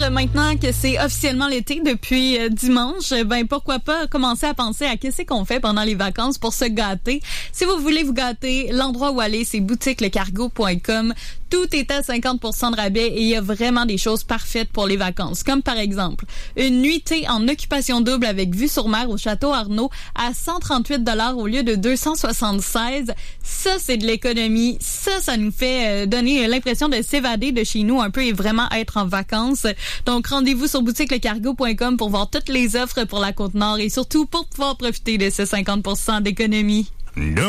maintenant que c'est officiellement l'été depuis dimanche, ben pourquoi pas commencer à penser à qu'est-ce qu'on fait pendant les vacances pour se gâter. Si vous voulez vous gâter, l'endroit où aller, c'est boutiquelecargo.com. Tout est à 50% de rabais et il y a vraiment des choses parfaites pour les vacances. Comme par exemple, une nuitée en occupation double avec vue sur mer au Château Arnaud à 138 $ au lieu de 276. Ça, c'est de l'économie. Ça nous fait donner l'impression de s'évader de chez nous un peu et vraiment être en vacances. Donc, rendez-vous sur boutiquelecargo.com pour voir toutes les offres pour la Côte-Nord et surtout pour pouvoir profiter de ce 50% d'économie.